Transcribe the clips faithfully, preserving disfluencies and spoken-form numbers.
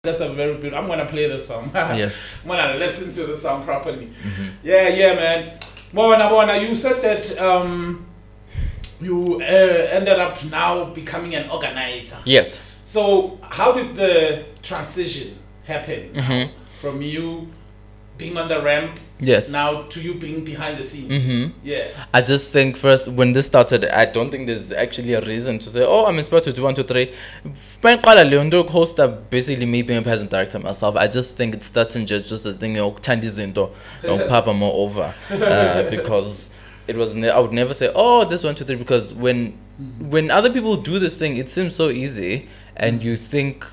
That's a very beautiful. I'm gonna play the song. Yes. I'm gonna listen to the song properly. Mm-hmm. Yeah, yeah, man. Mona, Mona, you said that um, you uh, ended up now becoming an organizer. Yes. So how did the transition happen Mm-hmm. from you being on the ramp? Yes. Now to you being behind the scenes. Mm-hmm. Yeah. I just think first when this started, I don't think there's actually a reason to say, oh, I'm inspired to do one, two, three. Host basically me being a pageant director myself. I just think it's starting just just a thing of Tandizinto, Papa more over, uh, because it was. Ne- I would never say, oh, this one, two, three, because when when other people do this thing, it seems so easy, and you think,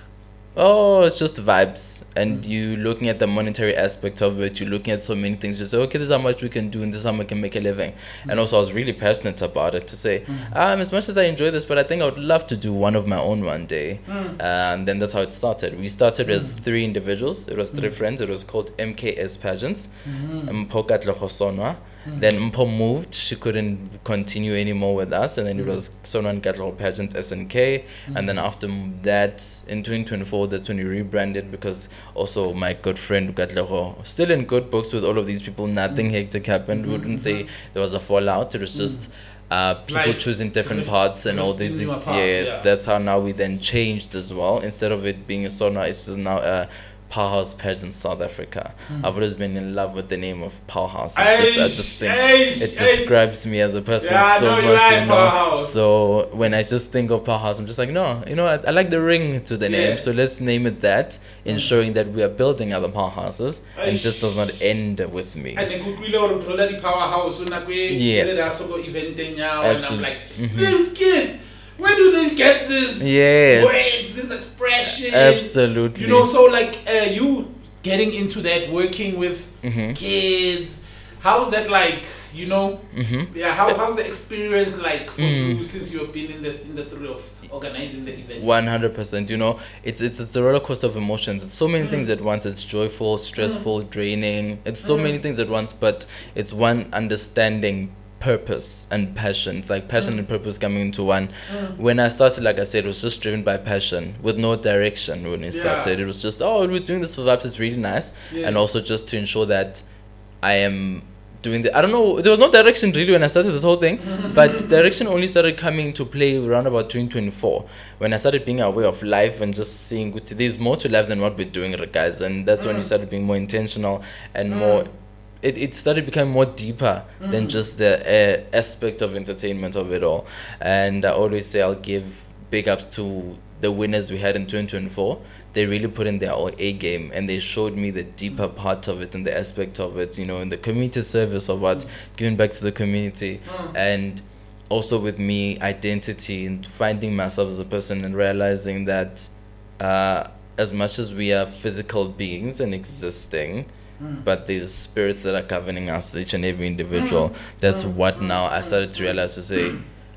oh, it's just vibes, and you looking at the monetary aspect of it, you're looking at so many things, you say, okay, this is how much we can do and this is how we can make a living. And also I was really passionate about it to say, um, as much as I enjoy this, but I think I would love to do one of my own one day. And then that's how it started. We started as three individuals. It was three friends. It was called M K S Pageants. Mpho Katla Khosonwa. Then Mpho moved. She couldn't continue anymore with us. And then it was Sonwan Katla Pageant S N K. And then after that, in twenty twenty-four, that's when we rebranded, because also my good friend Katleho, still in good books with all of these people. Nothing hectic happened. We wouldn't say there was a fallout. It was just uh, people Life. choosing different Life. paths and all Life these pulling things. apart, Yes, yeah. that's how now we then changed as well. Instead of it being a Sona, it's just now a Powerhouse Pageant South Africa. I've always been in love with the name of Powerhouse. I just, I just think Eish, it eish. describes me as a person Yeah, so no, you much, like you know. Powerhouse. So when I just think of Powerhouse, I'm just like, no, you know, I, I like the ring to the Yeah. name, so let's name it that, ensuring that we are building other powerhouses and Eish. just does not end with me. And then we go to the powerhouse. So now we Yes. there's also event now, and I'm Absolutely. like, Mhm. these kids, where do they get this Yes. words, this expression? Absolutely. You know, so like uh, you getting into that, working with Mhm. kids. How's that like? You know, Mhm. yeah. How how's the experience like for Mm. you since you have been in this industry of organizing the event? One hundred percent. You know, it's it's it's a roller coaster of emotions. It's so many things at once. It's joyful, stressful, draining. It's so many things at once. But it's one understanding purpose and passion. It's like passion and purpose coming into one. When I started, like I said, it was just driven by passion with no direction. When it Yeah. started, it was just, oh, we're doing this for vibes. It's really nice, Yeah. and also just to ensure that I am doing the. I don't know. There was no direction really when I started this whole thing, but direction only started coming into play around about twenty twenty-four when I started being aware of life and just seeing "Guti, there's more to life than what we're doing, guys. And that's when you started being more intentional and more. It, it started becoming more deeper than just the uh, aspect of entertainment of it all. And I always say I'll give big ups to the winners we had in twenty twenty-four. They really put in their A game, and they showed me the deeper part of it and the aspect of it, you know, in the community service of what, giving back to the community. And also with me, identity and finding myself as a person and realizing that uh, as much as we are physical beings and existing, but there's spirits that are governing us, each and every individual. That's what now I started to realize to say,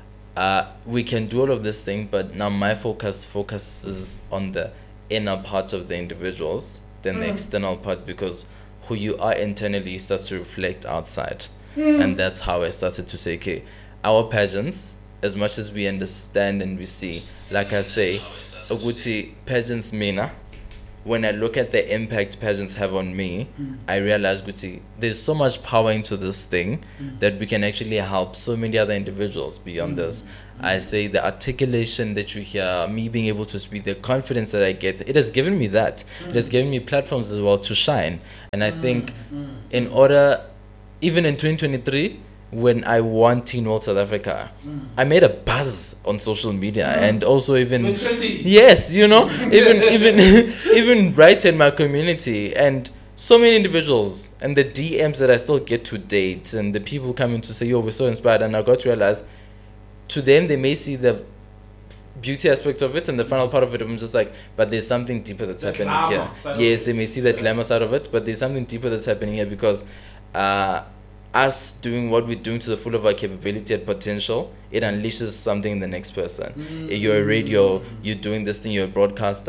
uh, we can do all of this thing, but now my focus focuses on the inner part of the individuals than the external part, because who you are internally starts to reflect outside. And that's how I started to say, okay, our pageants, as much as we understand and we see, like I say, Uguti pageants mina. When I look at the impact pageants have on me, I realize, Guti, there's so much power into this thing that we can actually help so many other individuals beyond this. I say the articulation that you hear, me being able to speak, the confidence that I get, it has given me that. It has given me platforms as well to shine. And I think in order, even in twenty twenty-three, when I won Teen World South Africa, I made a buzz on social media and also even You're trendy. yes, you know, even even even right in my community, and so many individuals and the D Ms that I still get to date and the people coming to say, yo, we're so inspired. And I got to realize, to them they may see the beauty aspect of it and the final part of it. I'm just like, but there's something deeper that's The happening glamour here. side of Yes, it. they may see the glamour side of it, but there's something deeper that's happening here, because uh us doing what we're doing to the full of our capability and potential, it unleashes something in the next person. You're a radio, you're doing this thing, you're a broadcaster.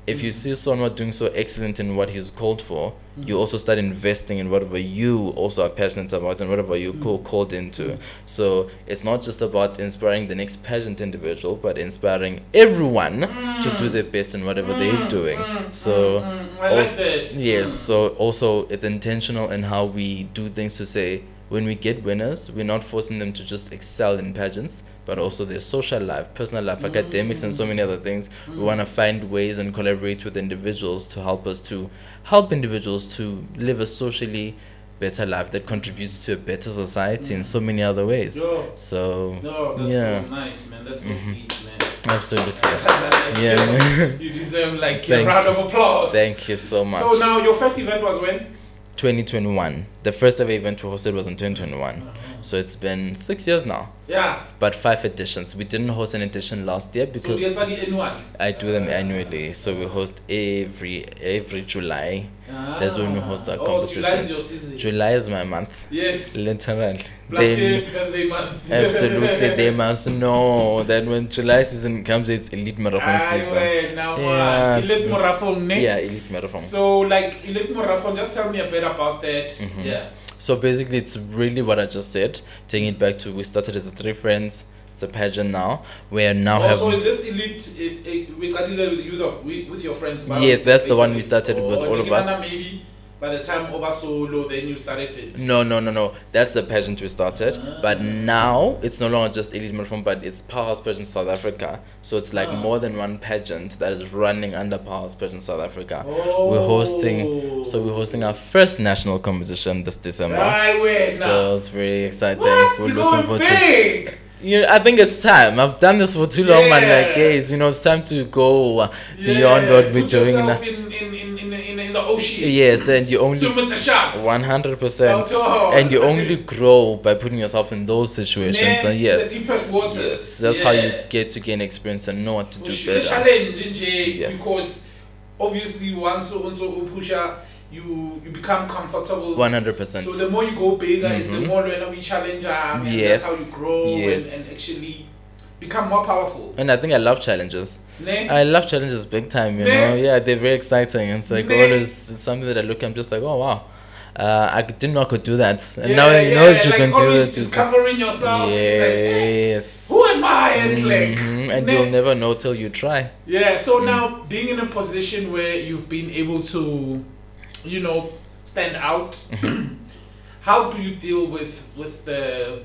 if you see someone doing so excellent in what he's called for, you also start investing in whatever you also are passionate about and whatever you call called into. So it's not just about inspiring the next pageant individual, but inspiring everyone to do their best in whatever they're doing. So I also, like that. yes, so also it's intentional in how we do things to say when we get winners, we're not forcing them to just excel in pageants, but also their social life, personal life, academics, and so many other things. We want to find ways and collaborate with individuals to help us to help individuals to live a socially better life that contributes to a better society in so many other ways. Yo, So no, that's yeah, so nice, man. That's so deep, man. absolutely. Like, Yeah, yo, man. you deserve like a Thank round of applause. Thank you so much. So now your first event was when? twenty twenty-one. The first ever event we hosted was in twenty twenty-one. So it's been six years now, Yeah. but five editions. We didn't host an edition last year So because you study annual. I do them annually. So we host every every July. Ah. That's when we host our Oh, July is your competitions. season. July is my month, Yes. literally. Plus Then the birthday month. absolutely they must know that when July season comes, it's elite marathon I season. wait, now Yeah, uh, it's elite good. marathon, ne? Yeah, elite marathon. So like elite marathon, just tell me a bit about that. Mm-hmm. Yeah. So basically, it's really what I just said. Taking it back to we started as a three friends. It's a pageant now. We are now Also, have. in this elite, it, it, we started with you of with, with your friends. but- Yes, that's the one we started with Or all of us. Maybe by the time over solo, then you started it. No, no, no, no. That's the pageant we started. But now it's no longer just Elite Marathon, but it's Powerhouse Pageant South Africa. So it's like Ah. more than one pageant that is running under Powerhouse Pageant South Africa. Oh. We're hosting. So we're hosting our first national competition this December. Right, wait, So now. it's very exciting. What? We're You're looking going forward to. big. You know, I think it's time. I've done this for too long, man. Yeah. Like, guys, you know, it's time to go uh, Yeah, beyond what we're put doing. yourself In in, in, in, in, in, in the ocean. yes, and you only Swim with the sharks. one hundred percent, Oh, and you only grow by putting yourself in those situations. Nah, And yes, the deepest waters. yes, that's how you get to gain experience and know what to do Push the better. challenge, nje, Yes. because obviously once you also push out, you you become comfortable. One hundred percent. So the more you go bigger, is the Mhm. more when we challenge, um, and Yes. that's how you grow Yes. and, and actually become more powerful. And I think I love challenges. Ne? I love challenges big time. You Ne? know, yeah, they're very exciting. It's like Ne? always it's something that I look. I'm just like, oh wow. Uh, I didn't know I could do that, and Yeah, now you know yeah, that you like can do always that. You discovering yourself. Like, hey, yes. who am I? And like, Mhm, and ne? you'll never know till you try. Yeah, so Mm. now being in a position where you've been able to, you know, stand out, Mm-hmm. how do you deal with with the,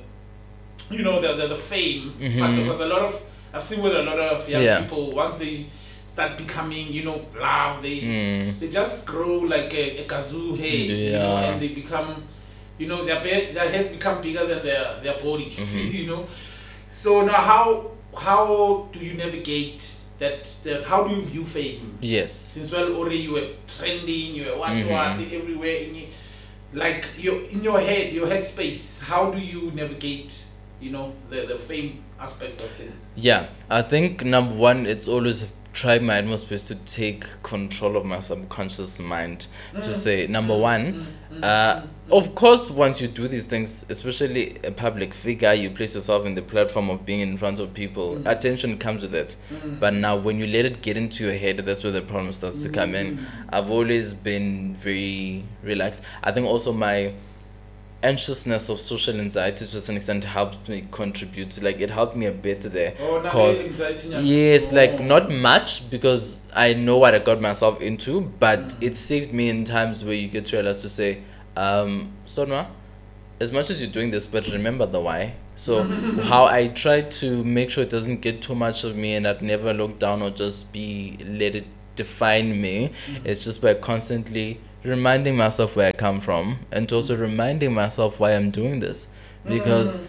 you know, the the, the fame? Mhm. But because a lot of I've seen with a lot of young Yeah. people, once they start becoming, you know, love, they Mm. they just grow like a, a kazoo head, you know, Yeah. and they become, you know, their be- their heads become bigger than their their bodies, Mhm. you know. So now, how how do you navigate that? that how do you view fame? Yes. Since well, already you were trending, you were what Mhm. what everywhere in your, like your in your head, your head space. How do you navigate, you know, the the fame aspect of things? Yeah, I think number one, it's always try my utmost best to take control of my subconscious mind. To say number one, uh, of course, once you do these things, especially a public figure, you place yourself in the platform of being in front of people. Mm. Attention comes with it. But now, when you let it get into your head, that's where the problem starts to come in. I've always been very relaxed. I think also my anxiousness of social anxiety to a certain extent helped me contribute. Like it helped me a bit there. Oh, now Cause anxiety, yeah. yes, like Oh. not much because I know what I got myself into, but it saved me in times where you get to realize to say, um, Sonwa, as much as you're doing this, but remember the why. So how I try to make sure it doesn't get too much of me and I'd never look down or just be let it define me. It's just by constantly reminding myself where I come from and also reminding myself why I'm doing this. Because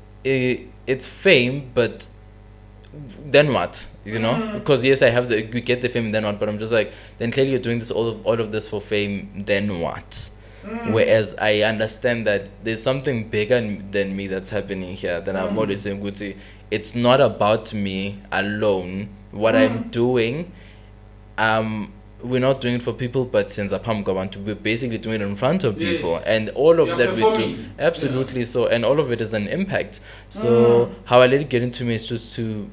it, it's fame, but then what? You know? Because yes, I have the you get the fame, then what? But I'm just like, then clearly you're doing this all of all of this for fame, then what? Whereas I understand that there's something bigger than me that's happening here. That I'm always saying, Guti, it's not about me alone. What I'm doing, um, we're not doing it for people, but since Apam we're basically doing it in front of Yes. people, and all of You're that we do, performing. absolutely so, and all of it is an impact. So how I let it get into me is just to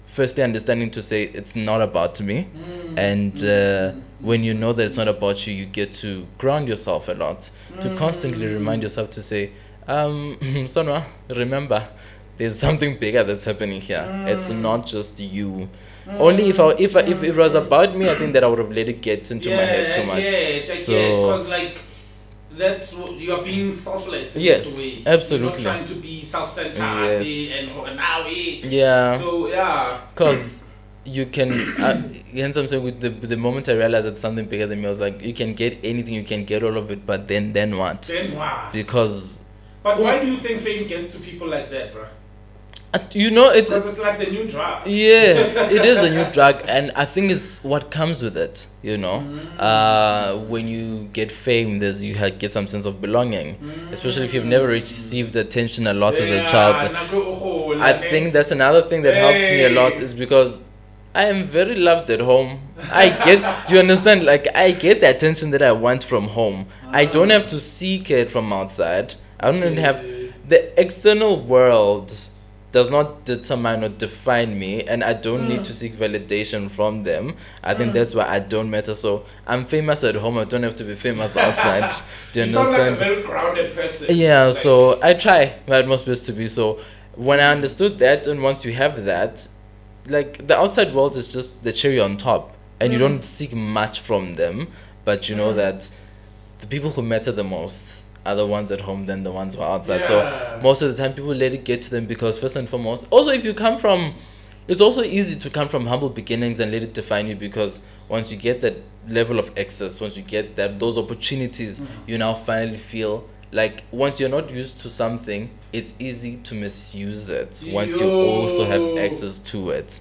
firstly understanding to say it's not about me, Mm. and Mm. uh, when you know that it's not about you, you get to ground yourself a lot, to constantly remind yourself to say, um, Sonwa, remember, there's something bigger that's happening here. It's not just you. Only if I, if I, if it was about me, I think that I would have let it get into yeah, my head too I much. get it, I So because like that's what you are being selfless. In Yes, that way. absolutely. You're not trying to be self-centered Yes. and now yeah, So yeah. because you can. Uh, hence, I'm saying with the the moment I realized that something bigger than me, I was like, you can get anything, you can get all of it, but then then what? Then what? Because But why do you think fame gets to people like that, bro? uh, you know it's. Because it's like the new drug. Yes, it is a new drug, and I think it's what comes with it. You know, Mm. uh, when you get fame, there's you ha- get some sense of belonging, especially if you've never received attention a lot as a Yeah, child. naku- I think that's another thing that helps me a lot Hey. is because I am very loved at home. I get. Do you understand? Like I get the attention that I want from home. I don't have to seek it from outside. I don't even have the external world does not determine or define me, and I don't need to seek validation from them. I think that's why I don't matter. So I'm famous at home. I don't have to be famous outside. Do you You sound like a understand? very grounded person. Yeah. Like, So I try my utmost best to be. So when I understood that, and once you have that, like the outside world is just the cherry on top, and you don't seek much from them, but you know that the people who matter the most are the ones at home than the ones who are outside. Yeah. So most of the time people let it get to them because first and foremost, also if you come from, it's also easy to come from humble beginnings and let it define you, because once you get that level of access, once you get that those opportunities, you now finally feel like once you're not used to something, it's easy to misuse it once you also have Yo. access to it.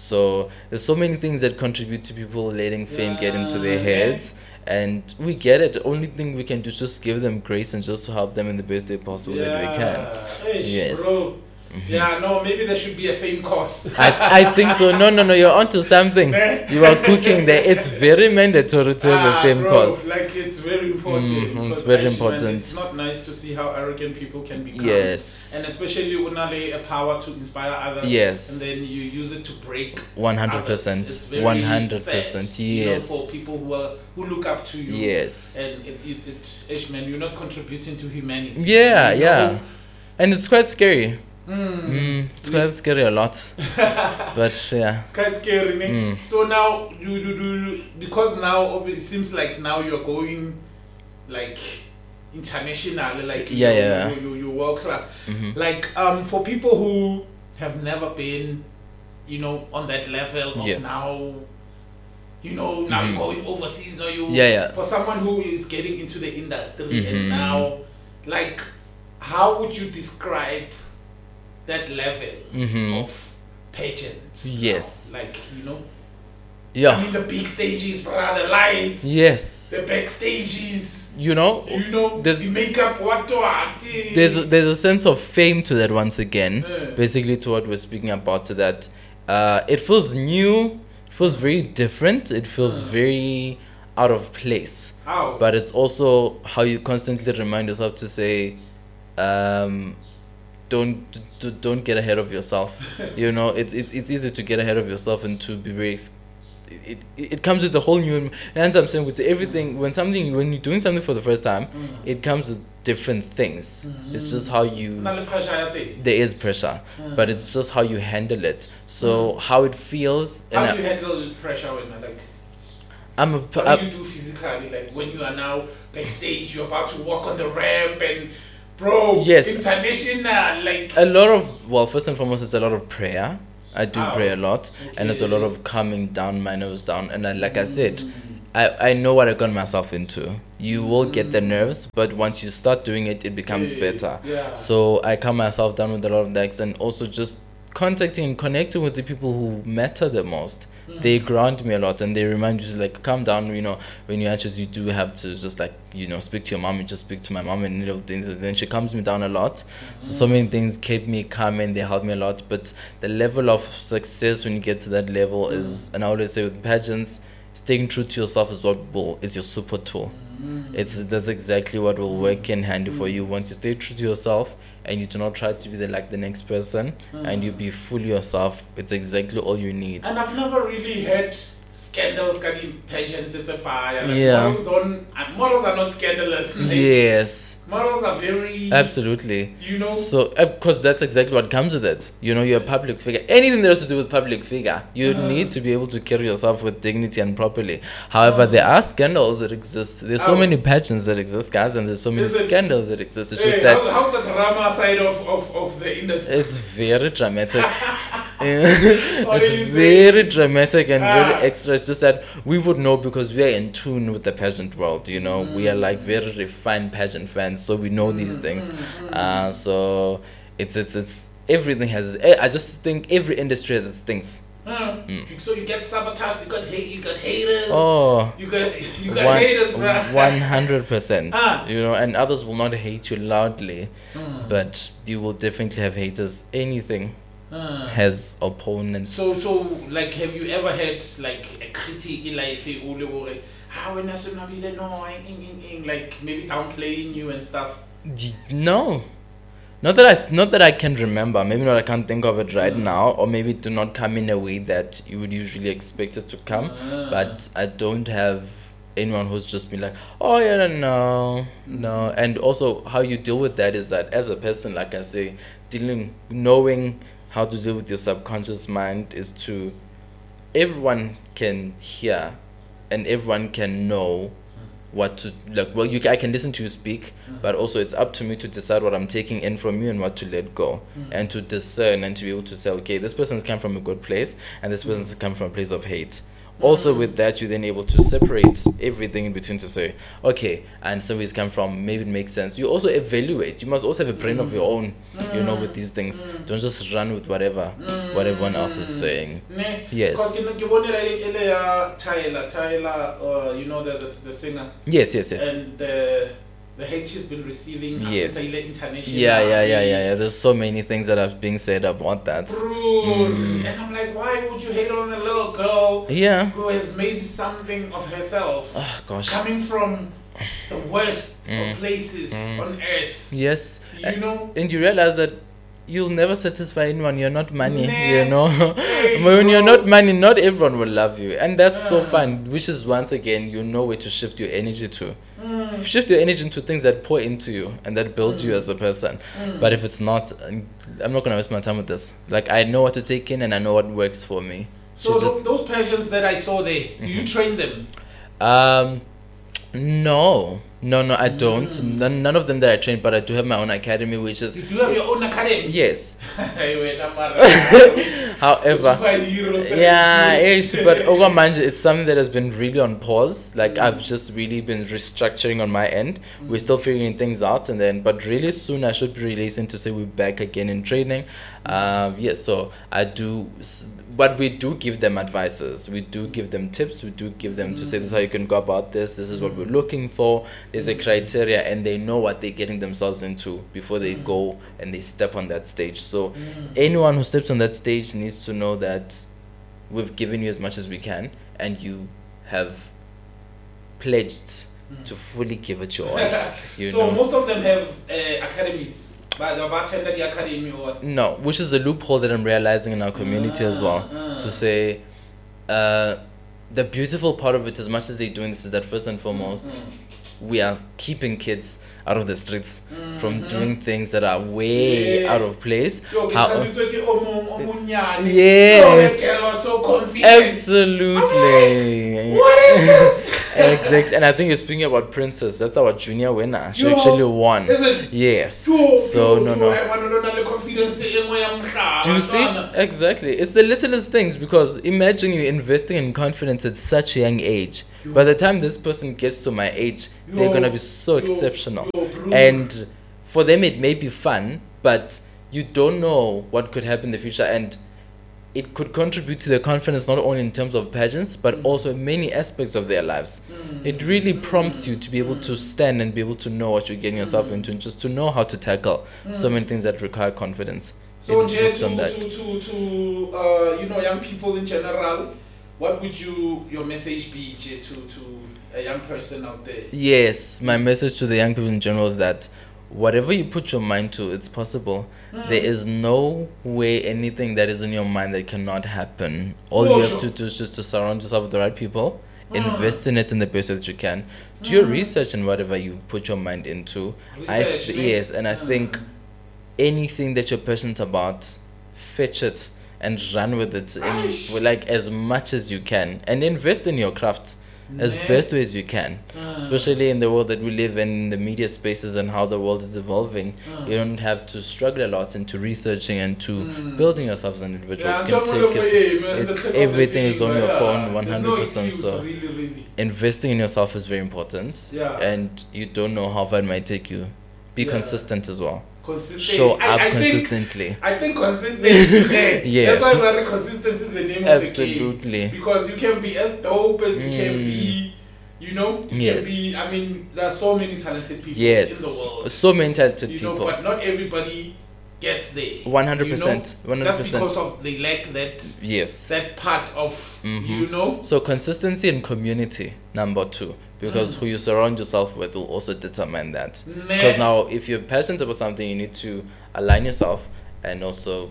So there's so many things that contribute to people letting fame get into their Yeah. heads, and we get it. The only thing we can do is just give them grace and just to help them in the best way possible that we can. Eish, Yes. Bro. Yeah, no, maybe there should be a fame course. I, I think so. No, no, no. You're onto something. You are cooking there. It's very mandatory to have a Ah, fame bro, course. Like it's very important. Mhm, it's because very actually, important. Man, it's not nice to see how arrogant people can become. Yes. And especially when they a power to inspire others. Yes. And then you use it to break. One hundred others. It's percent. very One hundred percent. sad, you know, Yes. for people who are who look up to you. Yes. And it, it, it's, ish, man, you're not contributing to humanity. Yeah, You know? yeah. And it's quite scary. Mm. Mm, it's quite scary a lot. But yeah. It's quite scary, ne? Mm. So now you do do because now obvi- it seems like now you're going like international, like Yeah, you're, yeah. you're, you're, you're world class. Mhm. Like um for people who have never been, you know, on that level of Yes. now, you know, now Mhm. you're going overseas. Now you Yeah, yeah. For someone who is getting into the industry Mhm. and now, like, how would you describe that level Mhm. of pageants? Yes. now? Like, you know, I Yeah. mean the big stages, bro, the lights, Yes. the backstages, You know, you know, There's- the makeup, what to what. there's there's a sense of fame to that once again. Yeah. Basically, to what we're speaking about, to that, uh, it feels new. It feels very different. It feels very out of place. How? But it's also how you constantly remind yourself to say, um, don't d- don't get ahead of yourself. You know, it's it's it's easy to get ahead of yourself and to be very. Ex- it, it, it comes with a whole new, and I'm saying with everything, when something when you're doing something for the first time, it comes with different things. It's just how you Na le pressure ya teng. there is pressure, but it's just how you handle it. So how it feels, How and do you I, handle pressure when like I'm a, what I, do you do physically? Like when you are now backstage, you're about to walk on the ramp and bro, Yes. international, like a lot of well, first and foremost, it's a lot of prayer. I do Oh, pray a lot, and it's a lot okay. of calming down my nerves down. And I, like I said, I, I know what I got myself into. You will get the nerves, but once you start doing it, it becomes Yeah, better. yeah. So I calm myself down with a lot of decks, and also just contacting and connecting with the people who matter the most. They ground me a lot, and they remind you to like calm down. You know, when you're anxious, you do have to just like you know speak to your mom. You just speak to my mom and little things, and then she calms me down a lot. So so many things keep me calm and they help me a lot. But the level of success when you get to that level is, and I always say with pageants, staying true to yourself is what will is your super tool. Mm. It's that's exactly what will work in handy for you once you stay true to yourself and you do not try to be the, like the next person, Mm. and you be fully yourself. It's exactly all you need. And I've never really heard scandals getting patient. It's a buyer. Like Yeah. Models don't. and Models are not scandalous. Like, Yes, Models are very. absolutely. You know. So, because that's exactly what comes with it. You know, you're a public figure. Anything that has to do with public figure, you Uh-huh. need to be able to carry yourself with dignity and properly. However, there are scandals that exist. There's so Oh. many pageants that exist, guys, and there's so many Is it- scandals that exist. It's Hey, just that how's, how's the drama side of, of, of the industry? it's very dramatic. What are you It's saying? very dramatic and Ah. very extra. It's just that we would know because we are in tune with the pageant world. You know, we are like very refined pageant fans, so we know these things. Uh, so it's it's it's everything has. eh, I just think every industry has its things. Huh. So you get sabotaged. You got hate. You got haters. Oh. You got you got haters, bruh. One hundred percent. Ah. You know, and others will not hate you loudly, Mm. but you will definitely have haters. Anything Uh, has opponents. so so like, have you ever had like a critic in life? Or how when I should not be no, like maybe downplaying you and stuff. D- No, not that I not that I can remember. Maybe not I can't think of it right Mm. now, or maybe it do not come in a way that you would usually expect it to come. Ah. But I don't have anyone who's just been like, oh yeah, no, no. And also, how you deal with that is that as a person, like I say, dealing, knowing how to deal with your subconscious mind is to everyone can hear, and everyone can know what to like. Well, you ca- I can listen to you speak, but also it's up to me to decide what I'm taking in from you and what to let go, and to discern and to be able to say, okay, this person's come from a good place, and this person's come from a place of hate. Also, with that, you're then able to separate everything in between to say, okay, and so he's come from, maybe it makes sense. You also evaluate. You must also have a brain of your own, you know, with these things. Don't just run with whatever, what everyone else is saying. Ne? Yes. Because you know, you want to uh, Tyler, Tyler, uh, you know the, the the singer, Yes, yes, yes. and the the hate she's been receiving. Yes. Asisayile International. Yeah, yeah, yeah, yeah, yeah. There's so many things that are being said about that. Bro, Mm. and I'm like, why would you hate on a little girl Yeah. who has made something of herself, Oh, gosh. coming from the worst Mm. of places Mm. on earth? Yes. You know. And you realize that you'll never satisfy anyone. You're not money, Nah. you know. Hey, When you're bro. not money, not everyone will love you, and that's so Ah. fun. Which is once again, you know where to shift your energy to. Mm. Shift your energy into things that pour into you and that build you as a person. Mm. But if it's not, I'm not gonna waste my time with this. Like, I know what to take in and I know what works for me. So So tho- just- those pageants that I saw there, do you train them? Um, no, no, no, I don't. Mm. None, none of them that I train, but I do have my own academy, which is You do have your own academy. yes. Hey, wait, I'm a- However, Superheroes that yeah, exist. ish, but Ogamanje, it's something that has been really on pause. Like I've just really been restructuring on my end. We're still figuring things out, and then but really soon I should be releasing to say we're back again in training. Um, yes, so I do, s- but we do give them advices. We do give them tips. We do give them to say this is how you can go about this. This is what we're looking for. There's a criteria, and they know what they're getting themselves into before they go and they step on that stage. So anyone who steps on that stage needs to know that we've given you as much as we can, and you have pledged to fully give it your all. You so know. most of them have uh, academies. But the bartender the academy or what? No, which is a loophole that I'm realizing in our community as well. Ah, ah. To say, uh, the beautiful part of it, as much as they're doing this, is that first and foremost, Mm. we are keeping kids out of the streets from Mhm. doing things that are way Yeah. out of place. Yo, ke How- tlhasitswe ke o mong- o monnyane. Yes. Yo, that girl was so confident. Absolutely. What is this? Exactly. And I think you're speaking about Princess. That's our junior winner. She Yo, actually won. Is it? Yes. Yo, So, yo, no, yo, no. I wanna know the confidence e nngwe ya mohlala, Do you see? bantwana. Exactly. It's the littlest things, because imagine you investing in confidence at such a young age. Yo. By the time this person gets to my age, they're Yo, going to be so yo, exceptional. yo, bro. And for them, it may be fun, but you don't know what could happen in the future. And it could contribute to their confidence not only in terms of pageants, but also in many aspects of their lives. Mm. It really prompts you to be able to stand and be able to know what you're getting yourself into, and just to know how to tackle so many things that require confidence. So, It Jay, works to, on that. to, to, to uh, you know, young people in general, what would you your message be Che, to to a young person out there? Yes, my message to the young people in general is that whatever you put your mind to, it's possible. Mm. There is no way anything that is in your mind that cannot happen. All Oh, you have sure. to do is just to surround yourself with the right people, Mm. invest in it in the best way that you can. Do your Mm. research in whatever you put your mind into. I Research, th- ne? yes, and I think Mm. anything that you're passionate about, fetch it and run with it in, Aish. like as much as you can, and invest in your craft as Ne? best way as you can, Mm. especially in the world that we live in, the media spaces and how the world is evolving. Mm. You don't have to struggle a lot into researching and to Mm. building yourself as an individual. Yeah, You I'm can talking take about it, way, man, it- the click of the everything is on finger, your yeah. phone There's one hundred no percent. excuse, So really, really. investing in yourself is very important. Yeah. And you don't know how far it might take you. Be Yeah. consistent as well. Consistency. Show I, up I think, consistently. I think consistency is there. Yes. That's why very consistency is the name of the Absolutely. game. Because you can be as dope as you can Mm. be, you know? You Yes. can be, I mean, there are so many talented people Yes. in the world. So many talented You know, people. but not everybody gets there. one hundred you know? percent. one hundred Just percent. because of they lack that Yes. that part of, Mhm. you know? So consistency and community, number two, because Mm. who you surround yourself with will also determine that. Because Nah. now, if you're passionate about something, you need to align yourself and also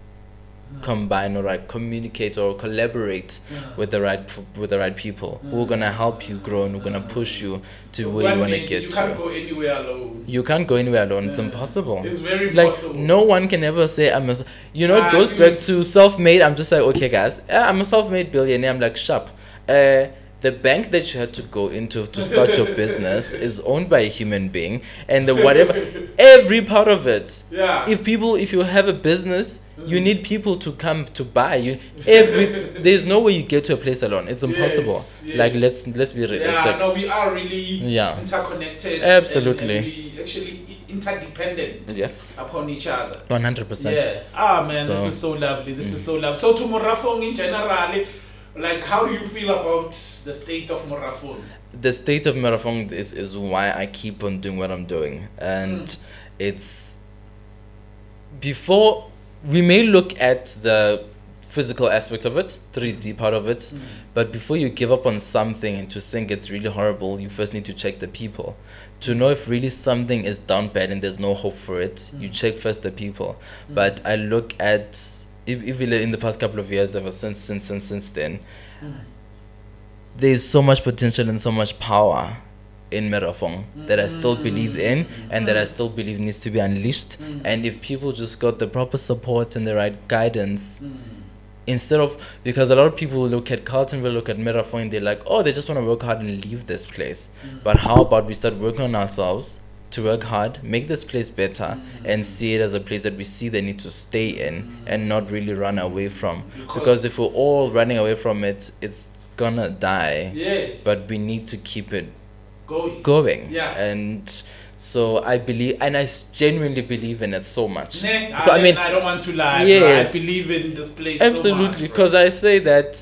combine or like communicate or collaborate Yeah. with the right p- with the right people who are gonna help you grow and who are gonna push you to where you One wanna minute, get You can't to. go anywhere alone. You can't go anywhere alone. It's Yeah. impossible. It's very Like possible. no one can ever say I'm a. s- You know, Ah, it goes dude. back to self-made. I'm just like, okay, guys, eh, I'm a self-made billionaire. I'm like, sharp. Uh, the bank that you had to go into to start your business is owned by a human being, and the whatever, every part of it. Yeah. If people, if you have a business, you Mm. need people to come to buy you. Every there's no way you get to a place alone. It's impossible. Yes, yes. Like let's let's be Yeah, realistic. no, we are really Yeah. interconnected. Absolutely. And, and we actually i- interdependent Yes, upon each other. one hundred percent. Yeah. Ah, man, this So- is so lovely. This Mm. is so lovely. So, to Morafong in general, like, how do you feel about the state of Morafong? The state of Merafong is, is why I keep on doing what I'm doing. And Mm. it's before we may look at the physical aspect of it, three D part of it, Mm. but before you give up on something and to think it's really horrible, you first need to check the people. To know if really something is down bad and there's no hope for it, you Mm. check first the people. Mm. But I look at, if, even in the past couple of years, ever since, since, since, since then, Mm. there's so much potential and so much power in Merafong that I still believe in and that I still believe needs to be unleashed. Mm. And if people just got the proper support and the right guidance, Mm. instead of, because a lot of people look at Carltonville, look at Merafong, and they're like, oh, they just want to work hard and leave this place. Mm. But how about we start working on ourselves to work hard, make this place better, Mm. and see it as a place that we see they need to stay in Mm. and not really run away from. Because- Because if we're all running away from it, it's gonna die. Yes. But we need to keep it going. going. Yeah. And so I believe, and I s- genuinely believe in it so much. Nah, So, I, I mean, I don't want to lie. yes. Bro. I believe in this place Absolutely, so much. because I say that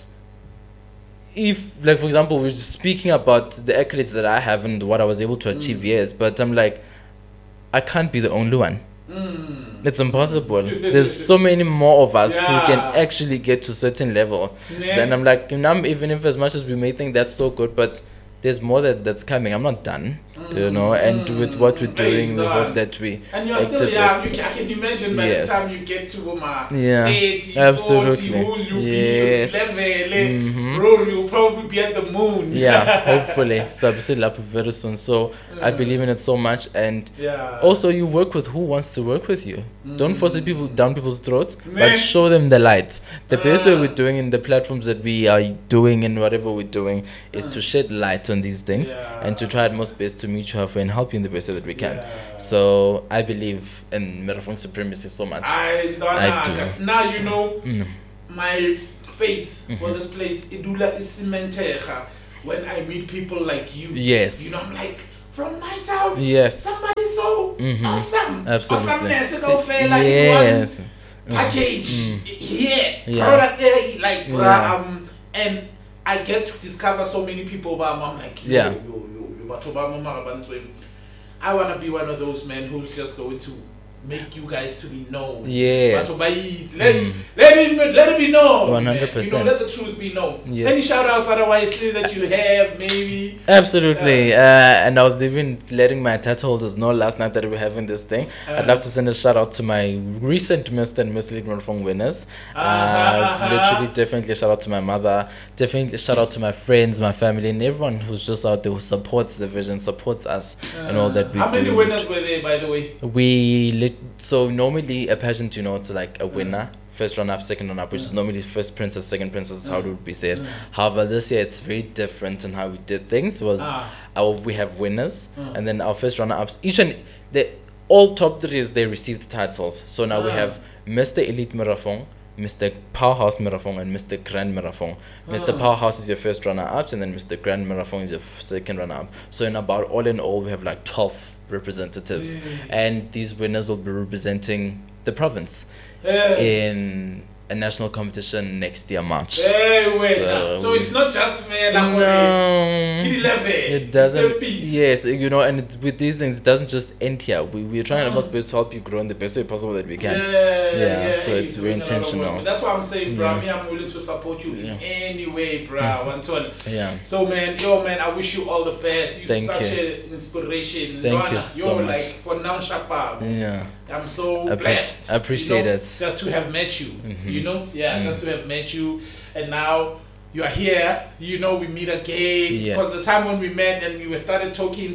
if, like, for example, we're just speaking about the accolades that I have and what I was able to achieve, Mm. yes, but I'm like, I can't be the only one. Mm. It's impossible. There's so many more of us who can Yeah. actually get to certain levels. Nah. And I'm like, you know, even if as much as we may think that's so good, but there's more that that's coming. I'm not done, you know. And with what we're Mm. doing, we Hey, hope God. that we And you're still activate. young. You can, I can imagine by Yes. the time you get to um, Yeah, eighty, absolutely. forty, who you'll Yes. be level, Mhm. bro, you'll probably be at the moon. Yeah, hopefully. So I'm still up very soon. So I believe in it so much. And Yeah. also, you work with who wants to work with you. Don't force it people down people's throats, Meh. but show them the light. The best way Ah. we're doing in the platforms that we are doing and whatever we're doing is to shed light on these things Yeah. and to try at most best to meet you halfway and help you in the best way that we can. Yeah. So I believe in Merafong supremacy so much. I, no, I nah, do. Now you know Mm. my faith for Mhm. this place. Idula is cementera when I meet people like you. Yes. You know, I'm like, from my town, Yes. somebody so Mhm. awesome. Absolutely. Awesomeness, go fair, like in Yes. one package Mm. here, Yeah. product there, like, bruh, Yeah. um, and I get to discover so many people, but I'm like, yo, Yeah. yo, yo, yo, batho ba mo mara ba ntsweng. I want to be one of those men who's just going to make you guys to be known. Yes. Batho ba itse. Let, Mm. let, it, let it be known. one hundred man. percent. You know, let the truth be known. Yes. Any shout outs otherwise that you have, maybe? Absolutely. Uh, and I was even letting my title holders know last night that we were having this thing. Uh, I'd love to send a shout out to my recent Mister and Miss League Marafong winners. Uh, Uh-huh. literally, definitely shout out to my mother. Definitely shout out to my friends, my family, and everyone who's just out there who supports the vision, supports us, and all that we How do. many winners were there, by the way? We lit- so normally a pageant, you know, it's like a winner, first run up, second run up, which is normally first princess, second princess, is how it would be said. However, this year it's very different in how we did things. Was Ah. our we have winners, Mm. and then our first runner ups. Each and the all top threes they received titles. So now we Ah. have Mister Elite Marafong, Mister Powerhouse Marafong, and Mister Grand Marafong. Mister Ah. Powerhouse is your first runner up, and then Mister Grand Marafong is your f- second runner up. So in about all in all, we have like twelve representatives, Yeah. and these winners will be representing the province Hey, in a national competition next year March. hey, wait. So So, so we- it's not just fair. Like, No, eleven. it doesn't. Piece. Yes, you know, and it's, with these things, it doesn't just end here. We we're trying our most best to help you grow in the best way possible that we can. Yeah, Yeah, so you're it's very doing a lot of work. intentional. That's why I'm saying, bro, Yeah. me, I'm willing to support you Yeah. in any way, bro. Anton. Yeah. So, man, yo, man, I wish you all the best. You're Thank such you. an inspiration. Thank Luana, you so yo, much. like, for now, Shapa, Yeah. I'm so Appreci- blessed. appreciate you know, it. Just to have met you, Mhm. you know? Yeah, Mm. just to have met you. And now you are here, you know, we meet again. Yes. Because the time when we met and we were started talking,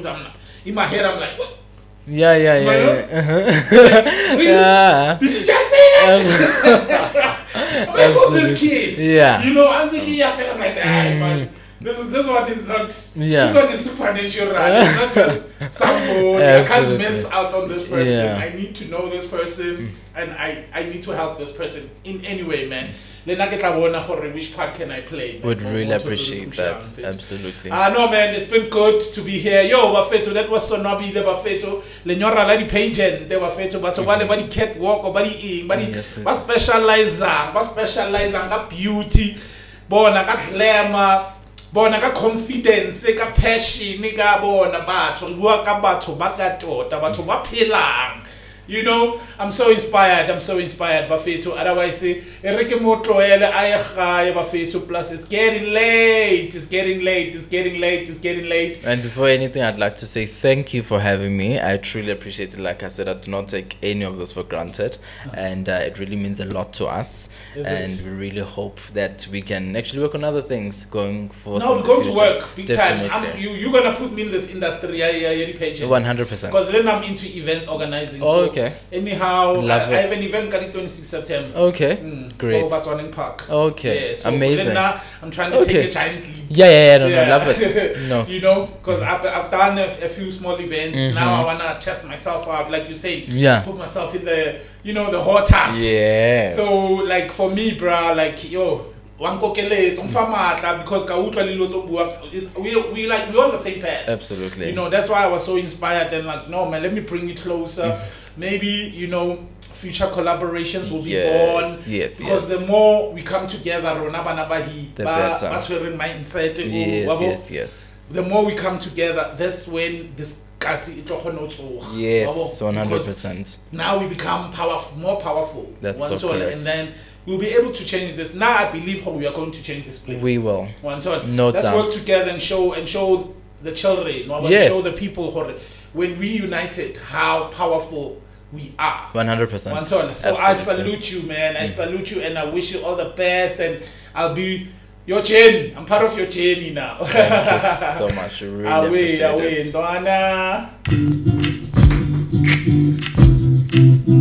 in my head, I'm like, what? Yeah, yeah, yeah. Well, yeah. Uh-huh. Really? Yeah. Did you just say that? Abs- I'm like, who's this kid? Yeah. You know, I'm thinking, yeah, I'm like, ah, man, this is this one is not. Yeah. This one is supernatural. It's not just somebody. I can't Absolutely. miss out on this person. Yeah. I need to know this person, and I I need to help this person in any way, man. Then I get la bona gore which part can I play? man? Would Mo- really mo- to- appreciate to- that. to- Absolutely. Ah no, man, it's been good to be here. Yo, Bafeto, that was so nobile Bafeto. Lenyora la di pageant, they Bafeto, but ba ba di catwalk or ba di ing, ba di Yes, ba yes. specialize ba specialize ka beauty, bona ka glamour, bona ka confidence, ka passion, ka bona batho, bua ka batho ba ka tota, batho ba phelang. You know, I'm so inspired. I'm so inspired, Bafeto. Otherwise, eh, Enrique Motloele, Ayakhaya, Bafeto. Plus, it's getting late. It's getting late. It's getting late. It's getting late. And before anything, I'd like to say thank you for having me. I truly appreciate it. Like I said, I do not take any of this for granted, and uh, it really means a lot to us. Is and it? we really hope that we can actually work on other things going forward. No, in we're the going to future. work big time. I'm, Definitely. you, you're going to put me in this industry, yeah, yeah, yeah, pageant. One hundred percent. Because then I'm into event organizing. Oh, so okay. Anyhow, Love I, I have it. an event got it twenty-sixth September. Okay. Mm, Great. For Batwaning Park. Okay. Yeah, so for Amazing. then now, I'm trying to Okay. take a giant leap. Yeah, yeah, yeah. No, Yeah. no, love it. No. You know, because I've, I've done a, a few small events. Mhm. Now I want to test myself out, like you say. Yeah. Put myself in the, you know, the hot task. Yes. So, like, for me, bruh, like, yo, wankokeletsa ngfa matla because ka utlwa le dilo tso bua is- we we like we on the same path. Absolutely. You know, that's why I was so inspired and like, no man, let me bring it closer. Maybe, you know, future collaborations will be Yes, born. yes, Because yes. the more we come together, rona bana ba hi, The ba better. ba tshwereng mindset, eh, Yes, wabo, yes, yes. the more we come together, that's when this kasi itlo kgona ho tsoga, Yes, wabo, one hundred because percent. now we become powerful, more powerful. That's One so tone, correct. And then we'll be able to change this. Now I believe how we are going to change this place. We will. One tone. No Let's doubt. work together and show and show the children, no, Yes. show the people how, when we united how powerful we are. one hundred percent. One tone. So I Absolutely. salute you, man. I salute you, and I wish you all the best. And I'll be your journey. I'm part of your journey now. Thank you so much. Really Away, appreciate away, it. Ndwana.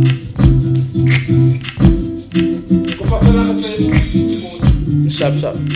Sharp, sharp.